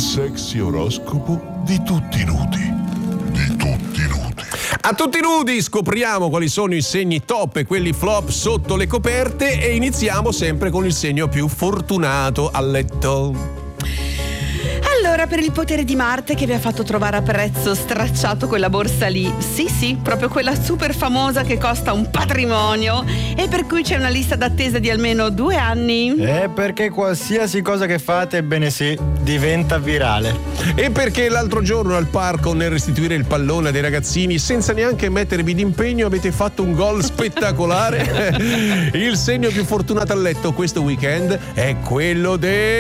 sexy oroscopo di tutti nudi. A tutti nudi scopriamo quali sono i segni top e quelli flop sotto le coperte e iniziamo sempre con il segno più fortunato a letto. Allora, per il potere di Marte che vi ha fatto trovare a prezzo stracciato quella borsa lì, sì, proprio quella super famosa che costa un patrimonio e per cui c'è una lista d'attesa di almeno 2 anni. Perché qualsiasi cosa che fate, ebbene sì, diventa virale. E perché l'altro giorno al parco, nel restituire il pallone dei ragazzini senza neanche mettervi d'impegno, avete fatto un gol spettacolare. Il segno più fortunato a letto questo weekend è quello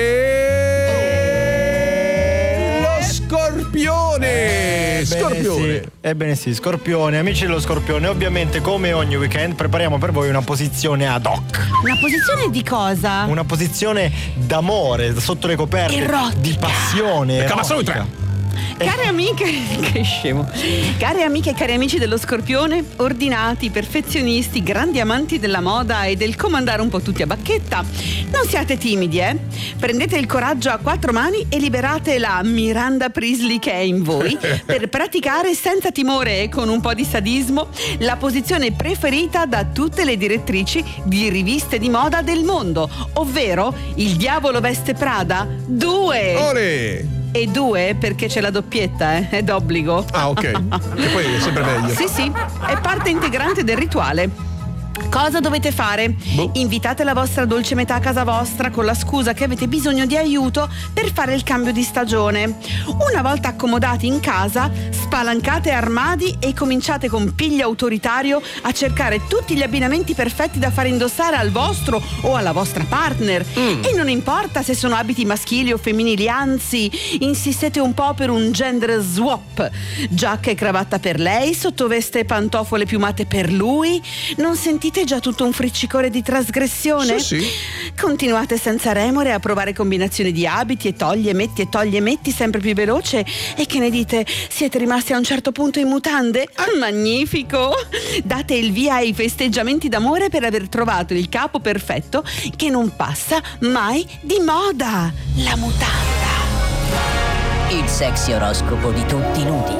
Scorpione! Scorpione! Sì. Ebbene sì, Scorpione, amici dello Scorpione, ovviamente come ogni weekend prepariamo per voi una posizione ad hoc. Una posizione di cosa? Una posizione d'amore, sotto le coperte, erotica, di passione. Kama Sutra! Care amiche, che scemo. Care amiche e cari amici dello Scorpione, ordinati, perfezionisti, grandi amanti della moda e del comandare un po' tutti a bacchetta, non siate timidi, prendete il coraggio a 4 mani e liberate la Miranda Priestly che è in voi per praticare senza timore e con un po' di sadismo la posizione preferita da tutte le direttrici di riviste di moda del mondo, ovvero il diavolo veste Prada 2. Olè! E 2 perché c'è la doppietta, è d'obbligo. Ah, ok. E poi è sempre meglio. Sì, è parte integrante del rituale. Cosa dovete fare? Invitate la vostra dolce metà a casa vostra con la scusa che avete bisogno di aiuto per fare il cambio di stagione. Una volta accomodati in casa, spalancate armadi e cominciate con piglio autoritario a cercare tutti gli abbinamenti perfetti da fare indossare al vostro o alla vostra partner. E non importa se sono abiti maschili o femminili, anzi, insistete un po' per un gender swap. Giacca e cravatta per lei, sottoveste e pantofole piumate per lui. Non sentite già tutto un friccicore di trasgressione? Sì. Continuate senza remore a provare combinazioni di abiti e togli e metti sempre più veloce. E che ne dite? Siete rimasti a un certo punto in mutande? Magnifico! Date il via ai festeggiamenti d'amore per aver trovato il capo perfetto che non passa mai di moda, la mutanda. Il sexy oroscopo di tutti nudi.